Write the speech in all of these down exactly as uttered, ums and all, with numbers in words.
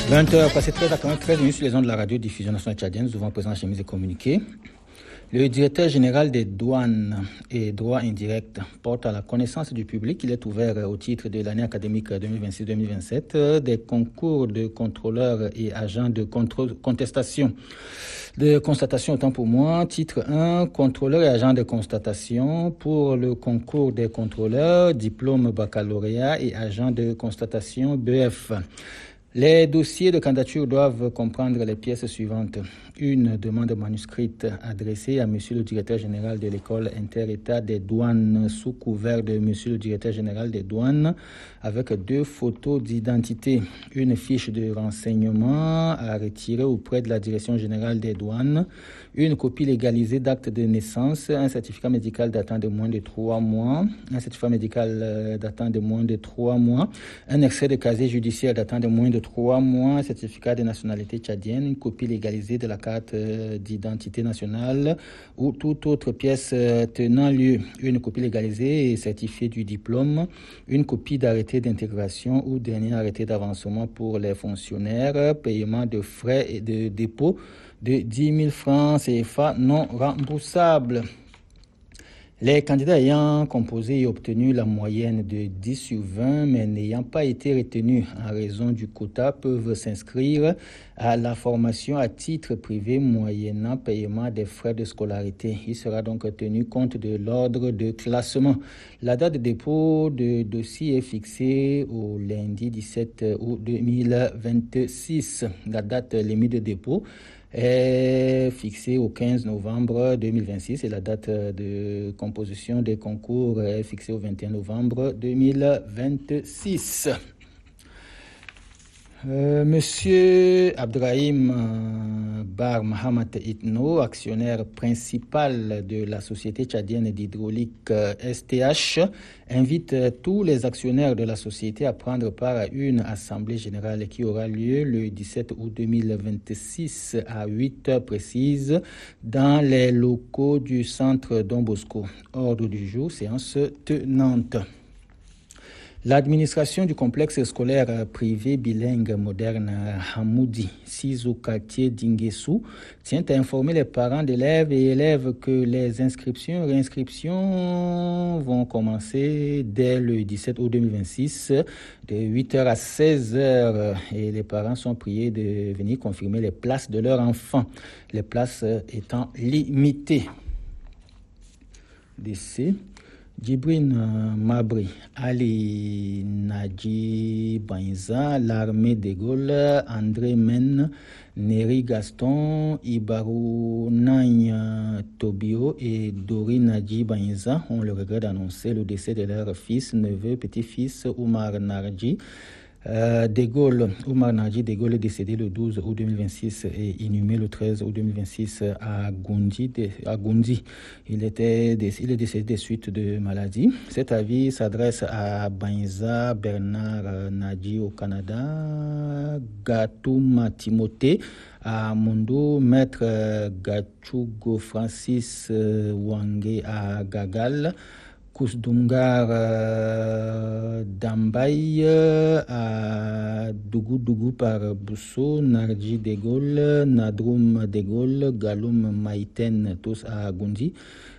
vingt heures passées treize à quatre-vingt-treize minutes sur les ondes de la radio-diffusion nationale tchadienne, nous avons présent chez Mise et Communiqué. Le directeur général des douanes et droits indirects porte à la connaissance du public qu'il est ouvert au titre de l'année académique deux mille vingt-six deux mille vingt-sept des concours de contrôleurs et agents de contrôle, contestation. De constatation, autant pour moi. Titre un, contrôleur et agent de constatation pour le concours des contrôleurs, diplôme baccalauréat et agent de constatation B F. Les dossiers de candidature doivent comprendre les pièces suivantes. Une demande manuscrite adressée à Monsieur le directeur général de l'école inter-État des douanes sous couvert de Monsieur le directeur général des douanes avec deux photos d'identité. Une fiche de renseignement à retirer auprès de la direction générale des douanes. Une copie légalisée d'acte de naissance. Un certificat médical datant de moins de trois mois. Un certificat médical datant de moins de trois mois. Un extrait de casier judiciaire datant de moins de trois mois, un certificat de nationalité tchadienne, une copie légalisée de la carte d'identité nationale ou toute autre pièce tenant lieu, une copie légalisée et certifiée du diplôme, une copie d'arrêté d'intégration ou dernier arrêté d'avancement pour les fonctionnaires, paiement de frais et de dépôt de dix mille francs C F A non remboursables. Les candidats ayant composé et obtenu la moyenne de dix sur vingt, mais n'ayant pas été retenus en raison du quota, peuvent s'inscrire à la formation à titre privé moyennant paiement des frais de scolarité. Il sera donc tenu compte de l'ordre de classement. La date de dépôt de dossier est fixée au lundi dix-sept août deux mille vingt-six. La date limite de dépôt est fixée au quinze novembre deux mille vingt-six et la date de composition des concours est fixée au vingt et un novembre deux mille vingt-six. Euh, Monsieur Abdrahim euh, Bar Mahamat Itno, actionnaire principal de la société tchadienne d'hydraulique euh, S T H, invite euh, tous les actionnaires de la société à prendre part à une assemblée générale qui aura lieu le dix-sept août deux mille vingt-six à huit heures précises dans les locaux du centre Don Bosco. Ordre du jour, séance tenante. L'administration du complexe scolaire privé bilingue moderne Hamoudi, six au quartier d'Inguessou, tient à informer les parents d'élèves et élèves que les inscriptions et réinscriptions vont commencer dès le dix-sept août deux mille vingt-six de huit heures à seize heures et les parents sont priés de venir confirmer les places de leurs enfants, les places étant limitées. Décès. Djibrine Mabri, Ali Nadji Banza, l'armée de Gaulle, André Men, Neri Gaston, Ibarou Nagne Tobio et Dori Nadji Banza ont le regret d'annoncer le décès de leur fils, neveu, petit-fils Oumar Narji. Euh, de Gaulle, Oumar Narji de Gaulle est décédé le douze août deux mille vingt-six et inhumé le treize août deux mille vingt-six à Goundi. À Goundi. Il, était, il est décédé des suites de maladie. Cet avis s'adresse à Banza Bernard Nadji au Canada, Gatouma Timothée à Mondo, Maître Gachugo Francis Wangé à Gagal, Kousdungar euh, Dambaye euh, à Dougou Dougou par Bousso, Narji de Gaulle, Nadroum de Gaulle, Galoum Maïten, tous à Goundi,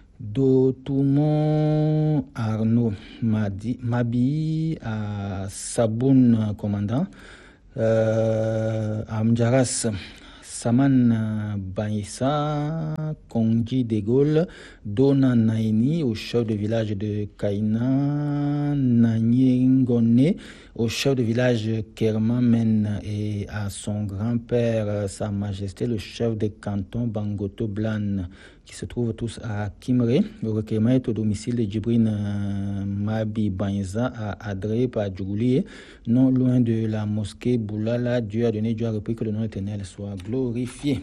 Dotoumon Arnaud Madi, Mabi à Saboun commandant, euh, Amjaras Saman Baïssa, Kongji de Gaulle, Dona Naini au chef de village de Kaina, Nanyengone au chef de village Kermamen et à son grand-père, Sa Majesté, le chef de canton Bangoto Blan, qui se trouvent tous à Kimré. Le recueillement est au domicile de Djibrine Mabi Banza à Adré par Djoulié, non loin de la mosquée Boulala. Dieu a donné, Dieu a repris, que le nom éternel soit glorifié.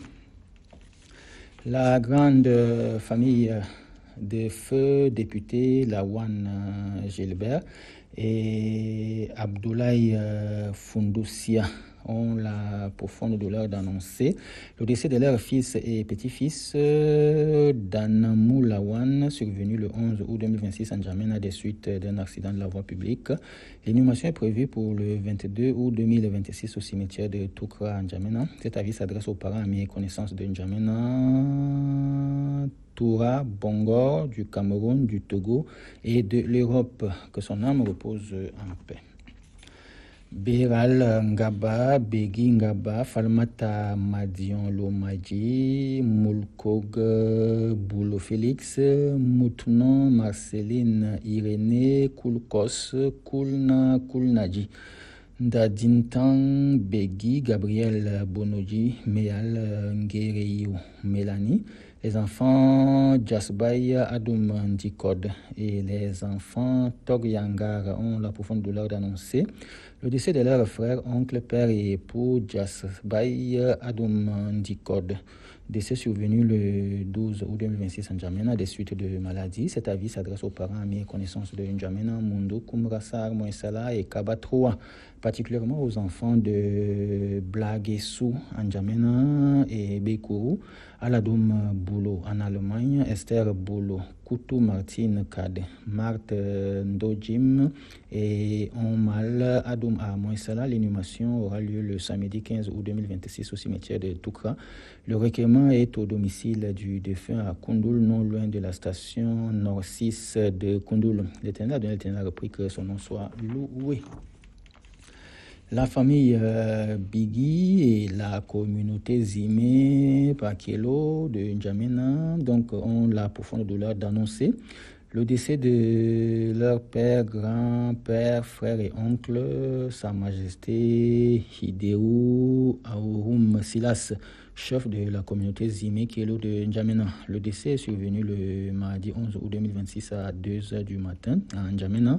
La grande famille de feu député Lawan Gilbert et Abdoulaye Fundoussia ont la profonde douleur d'annoncer le décès de leur fils et petit-fils euh, Danamou Lawan, survenu le onze août deux mille vingt-six à N'Djamena des suites d'un accident de la voie publique. L'inhumation est prévue pour le vingt-deux août deux mille vingt-six au cimetière de Toukra à N'Djamena. Cet avis s'adresse aux parents, amis et connaissances de N'Djamena, Toura, Bongor, du Cameroun, du Togo et de l'Europe. Que son âme repose en paix. Béral Ngaba, Bégui Ngaba, Falmata Madion Lomadji, Moulkog Boulo Félix, Moutnon Marceline Irénée, Koulkos, Koulna Koulnadji, Dadintan Bégui, Gabriel Bonoji, Méal Nguereyo Mélanie, les enfants Jasbay Adoum Ndikod et les enfants Togyangar ont la profonde douleur d'annoncer le décès de leurs frères, oncles, pères et époux Jasbay Adoum Ndikod. Décès survenu le douze août deux mille vingt-six à N'Djamena des suites de maladies. Cet avis s'adresse aux parents, amis et connaissances de N'Djamena, Mundo, Koumrassar, Moïsala et Kabatroa, particulièrement aux enfants de Blaguessou, N'Djamena et Bekourou, Aladoum Boulo en Allemagne, Esther Boulo, Koutou Martine Kade, Marthe Ndojim et Onmal Adoum à Moïsala. L'inhumation aura lieu le samedi quinze août deux mille vingt-six au cimetière de Toukra. Le recueillement est au domicile du défunt à Koundoul, non loin de la station Nord six de Koundoul. L'Éternel a donné, l'Éternel a repris, que son nom soit loué. La famille euh, Bigui et la communauté Zimé Pakelo de N'Djamena donc ont la profonde douleur d'annoncer le décès de leur père, grand-père, frère et oncle, Sa Majesté Hideo Aorum Silas, chef de la communauté Zimé Kelo de N'Djamena. Le décès est survenu le mardi onze août deux mille vingt-six à deux heures du matin à N'Djamena.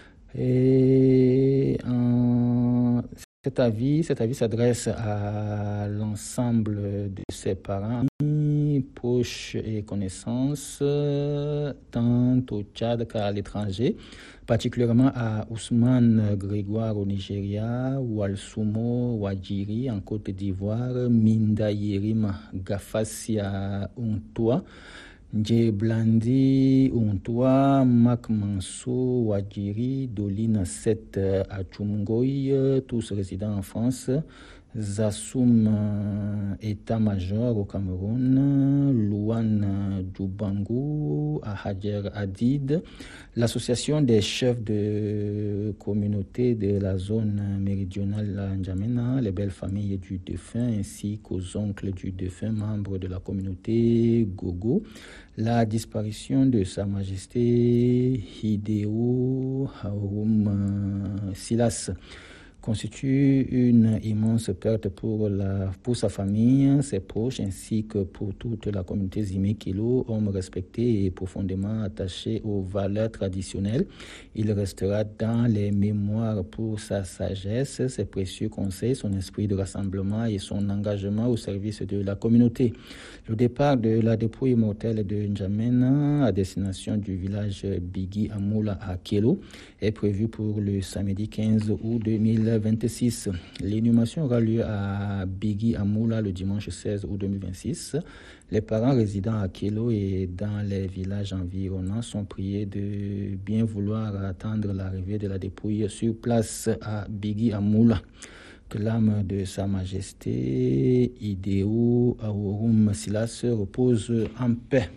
Et en cet avis, cet avis s'adresse à l'ensemble de ses parents, proches et connaissances, tant au Tchad qu'à l'étranger, particulièrement à Ousmane Grégoire au Nigeria, Walsumo Wadjiri en Côte d'Ivoire, Minda Yerim Gafassia Untoa, Djeblandi Untoa, Mak Manso Wadjiri, Dolina sept à Tchoumgoy, tous résidant en France, Zassoum état-major au Cameroun, Louane Djoubangou à Hadjer Hadid, l'association des chefs de communauté de la zone méridionale à N'Djamena, les belles familles du défunt ainsi qu'aux oncles du défunt, membres de la communauté Gogo, la disparition de Sa Majesté Hideo Aorum Silas constitue une immense perte pour, la, pour sa famille, ses proches, ainsi que pour toute la communauté Zimé Kelo, homme respecté et profondément attaché aux valeurs traditionnelles. Il restera dans les mémoires pour sa sagesse, ses précieux conseils, son esprit de rassemblement et son engagement au service de la communauté. Le départ de la dépouille mortelle de N'Djamena à destination du village Bigui Amoula à Kelo est prévu pour le samedi quinze août deux mille vingt-six. L'inhumation aura lieu à Bigui Amoula le dimanche seize août deux mille vingt-six. Les parents résidant à Kelo et dans les villages environnants sont priés de bien vouloir attendre l'arrivée de la dépouille sur place à Bigui Amoula. Que l'âme de Sa Majesté Hideo Aorum Silas repose en paix.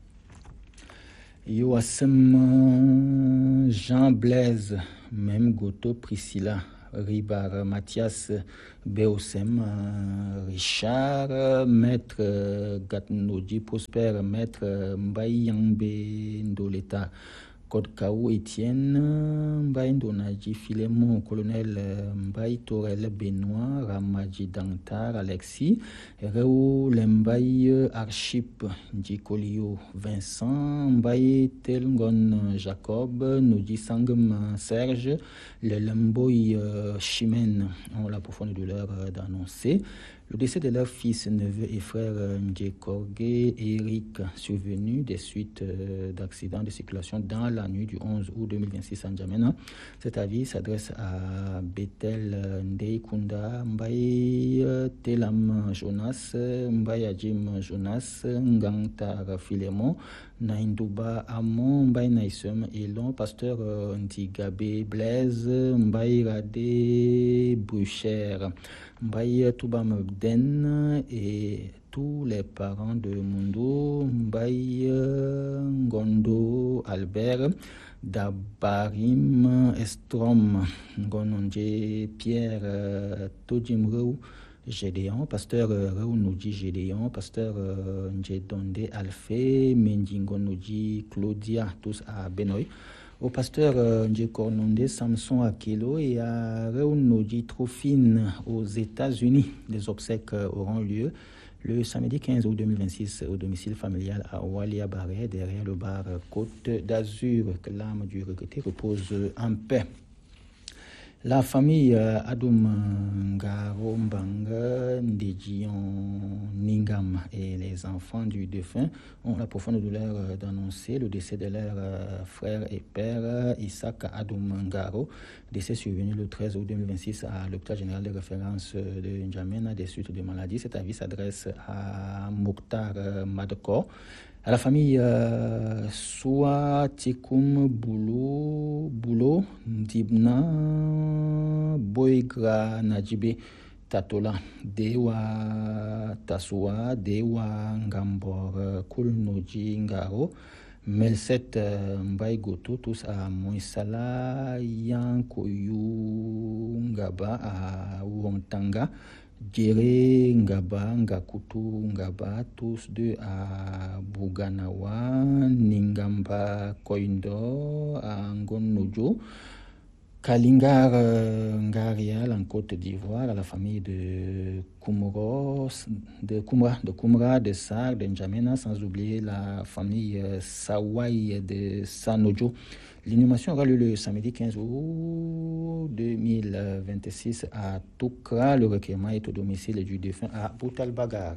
Yoassem Jean Blaise, même Goto Priscilla, Ribar Mathias Beosem, Richard, Maître Gatnoji Prosper, Maître Mbayambe Ndoleta, Kodkaou Etienne, Mbaye Ndonaji Philémon, Colonel Mbaye Torel Benoît, Ramadji Dantar Alexis, Reo Lembaye Archip, Djikolio Vincent, Mbaye Telngon Jacob, Nodji Sangam Serge, le Lemboy Chimène ont la profonde douleur d'annoncer le décès de leur fils, neveu et frère Ndjekorge Eric, survenu des suites d'accidents de circulation dans la la nuit du onze août deux mille vingt-six à N'Djamena. Cet avis s'adresse à Bethel Ndei Kunda, Mbaye Telam Jonas, Mbaye Adjim Jonas, Ngangtar Philémon, Naindouba Amon, Mbaye Naïsem Elon, pasteur Ndigabé Blaise, Mbaye Radé Brucher, Mbaye Toubam Den et tous les parents de Mundo, Mbaye Ngondo Albert, Dabarim Estrom, Ngononje Pierre Todjimrou, Gédéon, pasteur Reunoudji Gédéon, pasteur Ndjedonde Alphée, Mendingonoudji Claudia, tous à Benoît. Au pasteur Ndjekornonde Samson Akelo et à Reunoudji Trophine aux États-Unis. Les obsèques auront lieu le samedi quinze août deux mille vingt-six au domicile familial à Walia Barret, derrière le bar Côte d'Azur. Que l'âme du regretté repose en paix. La famille Adoum Ngaro Mbanga Ndedjion Ningam et les enfants du défunt ont la profonde douleur d'annoncer le décès de leur frère et père Isaac Adoum Ngaro, décès survenu le treize août deux mille vingt-six à l'hôpital général de référence de N'Djamena des suites de maladie. Cet avis s'adresse à Mokhtar Madkor, à la famille euh, Soua Tikoum Boulou, Boulou Dibna Boigra Nadjibé Tatola, Dewa Tassoua, Dewa Ngambor Kulnoji Ngaro, Melset Mbaye Goto, tous à Moïsala, Yankoyou Ngaba à Ourontanga, Djere Ngaba, Ngakutu Ngaba, tous deux à Bouganawa, Ningamba Koindo à Ngonnojo, Kalingar Ngarial en Côte d'Ivoire, à la famille de Koumros, de Koumra, de Koumra, de Sar, de N'Djamena, sans oublier la famille Sawai de Sanojo. L'inhumation aura lieu le samedi quinze août deux mille vingt-six à Toukra. Le recueillement est au domicile du défunt à Boutalbagar.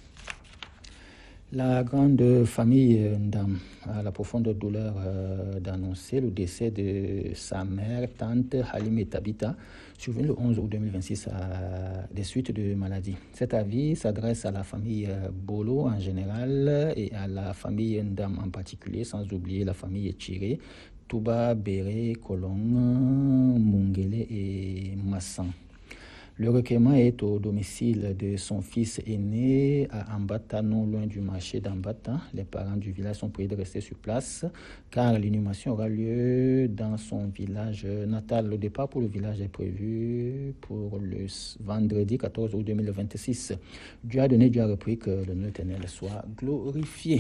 La grande famille Ndam a la profonde douleur euh, d'annoncer le décès de sa mère, tante Halim Tabita, survenu le onze août deux mille vingt-six à des suites de maladie. Cet avis s'adresse à la famille Bolo en général et à la famille Ndam en particulier, sans oublier la famille Tiré, Touba, Béré, Kolong, Mungele et Massan. Le recueillement est au domicile de son fils aîné à Ambata, non loin du marché d'Ambata. Les parents du village sont priés de rester sur place car l'inhumation aura lieu dans son village natal. Le départ pour le village est prévu pour le vendredi quatorze août deux mille vingt-six. Dieu a donné, Dieu a repris, que le nom de l'Éternel soit glorifié.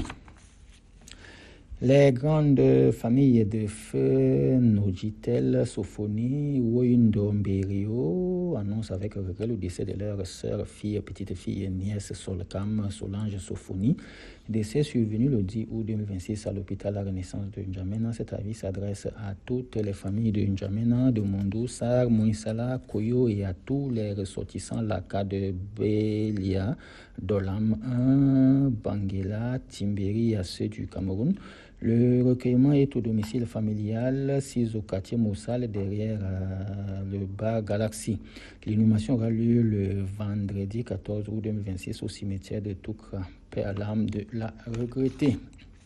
Les grandes familles de feu, Nojitel, Sophonie, Woyundo Mberio annoncent avec regret le décès de leur sœur, fille, petite fille, nièce Solkam, Solange Sophonie. Décès survenu le dix août deux mille vingt-six à l'hôpital La Renaissance de N'Djamena. Cet avis s'adresse à toutes les familles de N'Djamena, de Mondo, Sar, Moïsala, Koyo et à tous les ressortissants Laka de Belia, Dolam un, Banguela, Timberi et à ceux du Cameroun. Le recueillement est au domicile familial six au quartier Moussal derrière euh, le bar Galaxy. L'inhumation aura lieu le vendredi quatorze août deux mille vingt-six au cimetière de Toukra. Paix à l'âme de la regrettée.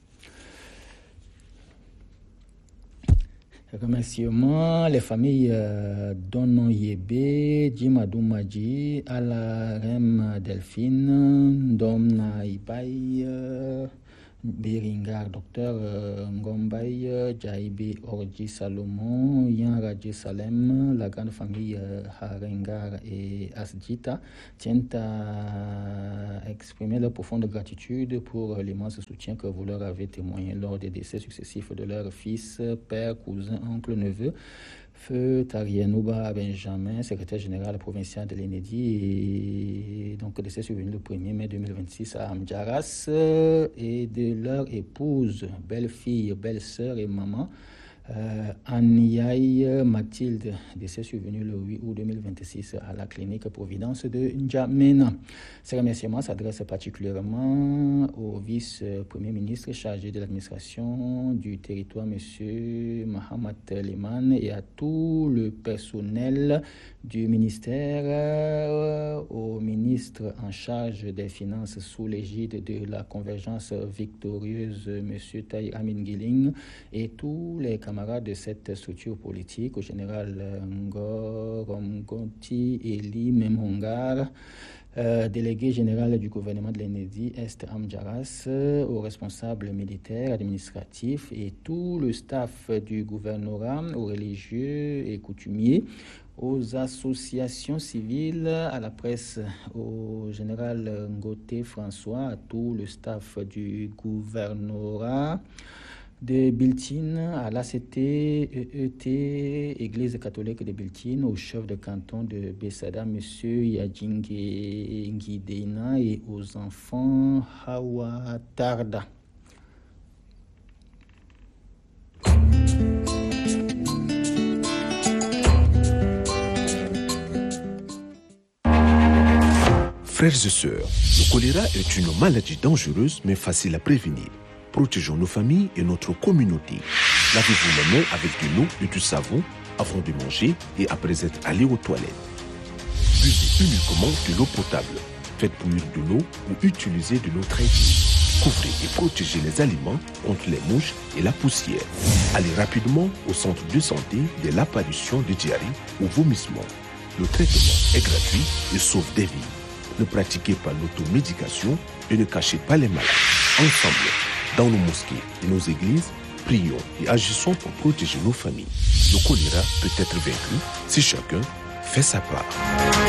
Remerciements les familles euh, Donon Yebe, Djimadou Madji, Alarem Delphine, Domna Ibaï, euh, Beringar, docteur euh, Ngombaï, euh, Jaïbi Orji Salomon, Yan Radji Salem, la grande famille euh, Harengar et Asdjita tiennent à exprimer leur profonde gratitude pour l'immense soutien que vous leur avez témoigné lors des décès successifs de leurs fils, père, cousin, oncle, neveu. Feu Tarienouba Benjamin, secrétaire général provincial de l'E N E D I, et donc décès survenu le premier mai deux mille vingt-six à Amdjaras, et de leur épouse, belle-fille, belle-sœur et maman, Euh, Aniaï Mathilde, décès survenu le huit août deux mille vingt-six à la clinique Providence de N'Djamena. Ces remerciements s'adressent particulièrement au vice-premier ministre chargé de l'administration du territoire, M. Mohamed Liman, et à tout le personnel du ministère, euh, au ministre en charge des Finances sous l'égide de la convergence victorieuse, M. Taï Amin Giling, et tous les camarades de cette structure politique, au général Ngor Ngoti Eli Memhongar, euh, délégué général du gouvernement de l'E N E D I, Est Amjaras, euh, aux responsables militaires, administratifs et tout le staff du gouvernorat, aux religieux et coutumiers, aux associations civiles, à la presse, au général Ngoté François, à tout le staff du gouvernorat de Biltine, à l'A C T, E E T, Église catholique de Biltine, au chef de canton de Bessada, M. Yadjingue Ngidena, et aux enfants Hawa Tarda. Frères et sœurs, le choléra est une maladie dangereuse mais facile à prévenir. Protégeons nos familles et notre communauté. Lavez-vous les mains avec de l'eau et du savon avant de manger et après être allé aux toilettes. Buvez uniquement de l'eau potable. Faites bouillir de l'eau ou utilisez de l'eau traitée. Couvrez et protégez les aliments contre les mouches et la poussière. Allez rapidement au centre de santé dès l'apparition de diarrhée ou vomissement. Le traitement est gratuit et sauve des vies. Ne pratiquez pas l'automédication et ne cachez pas les malades. Ensemble, dans nos mosquées et nos églises, prions et agissons pour protéger nos familles. Le choléra peut être vaincu si chacun fait sa part.